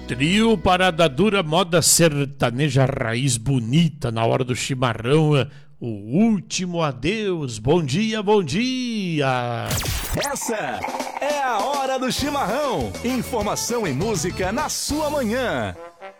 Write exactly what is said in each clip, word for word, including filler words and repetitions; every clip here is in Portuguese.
Trio Parada Dura, moda sertaneja raiz bonita, na hora do chimarrão, o último adeus. Bom dia, bom dia. Essa é a hora do chimarrão. Informação e música na sua manhã.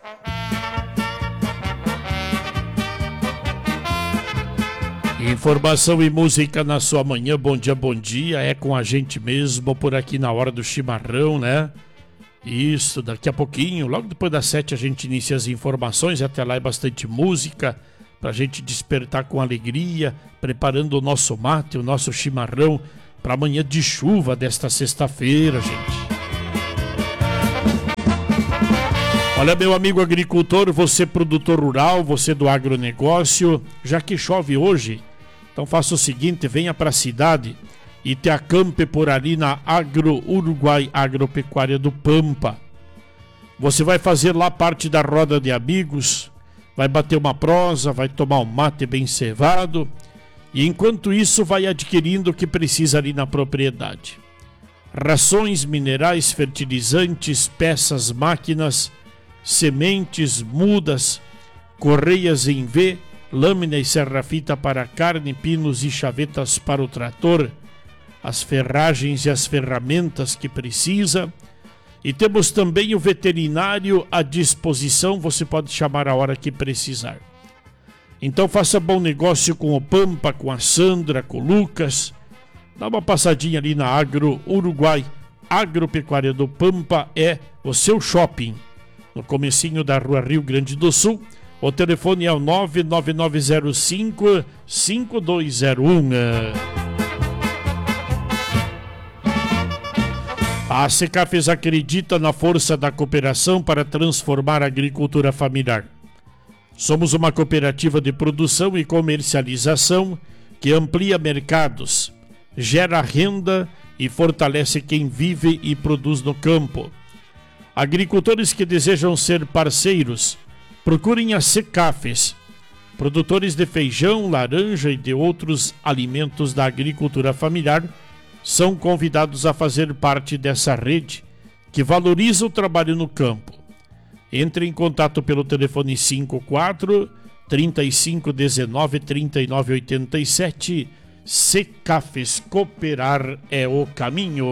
Informação e música na sua manhã, bom dia, bom dia. É com a gente mesmo por aqui na hora do chimarrão, né? Isso, daqui a pouquinho, logo depois das sete a gente inicia as informações, até lá é bastante música pra gente despertar com alegria, preparando o nosso mate, o nosso chimarrão para amanhã de chuva desta sexta-feira, gente. Olha, meu amigo agricultor, você produtor rural, você do agronegócio, já que chove hoje, então faça o seguinte, venha para a cidade e te acampe por ali na Agro Uruguai Agropecuária do Pampa. Você vai fazer lá parte da roda de amigos, vai bater uma prosa, vai tomar um mate bem cevado e enquanto isso vai adquirindo o que precisa ali na propriedade. Rações, minerais, fertilizantes, peças, máquinas, sementes, mudas, correias em V, lâmina e serra-fita para carne, pinos e chavetas para o trator, as ferragens e as ferramentas que precisa. E temos também o veterinário à disposição, você pode chamar a hora que precisar. Então faça bom negócio com o Pampa, com a Sandra, com o Lucas. Dá uma passadinha ali na Agro Uruguai. Agropecuária do Pampa é o seu shopping. No comecinho da rua Rio Grande do Sul. O telefone é o nove nove nove zero cinco cinco dois zero um. A Secafes acredita na força da cooperação para transformar a agricultura familiar. Somos uma cooperativa de produção e comercialização que amplia mercados, gera renda e fortalece quem vive e produz no campo. Agricultores que desejam ser parceiros, procurem a Secafes. Produtores de feijão, laranja e de outros alimentos da agricultura familiar são convidados a fazer parte dessa rede que valoriza o trabalho no campo. Entre em contato pelo telefone cinco quatro, trinta e cinco, dezenove, trinta e nove, oitenta e sete. Secafes, cooperar é o caminho.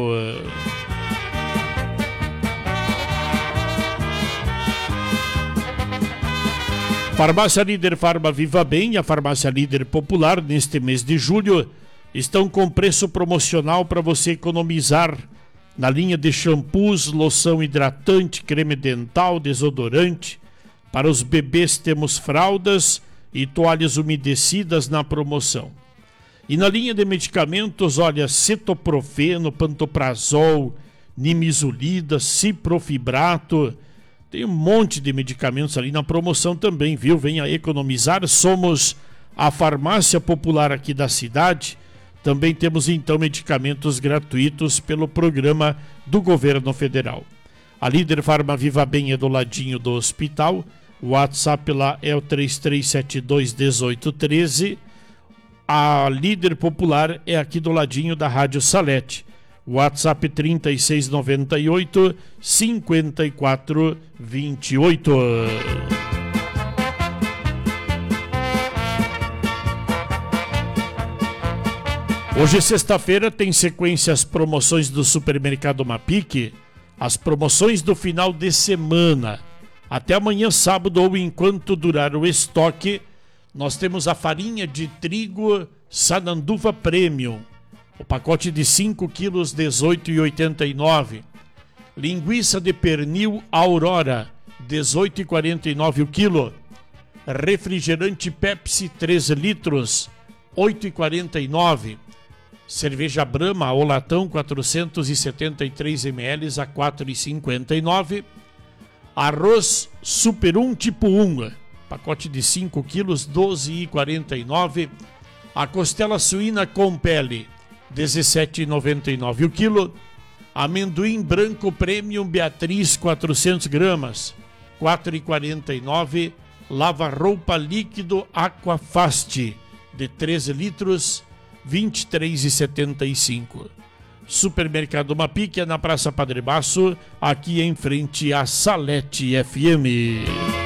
Farmácia Líder Farma Viva Bem e a Farmácia Líder Popular neste mês de julho estão com preço promocional para você economizar na linha de shampoos, loção hidratante, creme dental, desodorante. Para os bebês temos fraldas e toalhas umedecidas na promoção. E na linha de medicamentos, olha, cetoprofeno, pantoprazol, nimesulida, ciprofibrato. Tem um monte de medicamentos ali na promoção também, viu? Venha economizar. Somos a farmácia popular aqui da cidade. Também temos então medicamentos gratuitos pelo programa do governo federal. A Líder Farma Viva Bem é do ladinho do hospital. O WhatsApp lá é o três três sete dois, um oito um três. A Líder Popular é aqui do ladinho da Rádio Salete. WhatsApp trinta e seis noventa e oito, cinquenta e quatro vinte e oito. Hoje, sexta-feira, tem sequência as promoções do Supermercado Mapic, as promoções do final de semana. Até amanhã, sábado, ou enquanto durar o estoque, nós temos a farinha de trigo Sananduva Premium. O pacote de cinco quilos, dezoito reais e oitenta e nove centavos. Linguiça de pernil Aurora, dezoito reais e quarenta e nove centavos o quilo. Refrigerante Pepsi, três litros, oito reais e quarenta e nove centavos. Cerveja Brahma, o latão, quatrocentos e setenta e três mililitros a quatro reais e cinquenta e nove centavos. Arroz Super um tipo um, pacote de cinco quilos, doze reais e quarenta e nove centavos. A costela suína com pele, dezessete reais e noventa e nove centavos o quilo. Amendoim branco Premium Beatriz, quatrocentos gramas, quatro reais e quarenta e nove centavos. Lava-roupa líquido Aquafast, de treze litros, vinte e três reais e setenta e cinco centavos. Supermercado Mapi, que é na Praça Padre Basso, aqui em frente à Salete F M.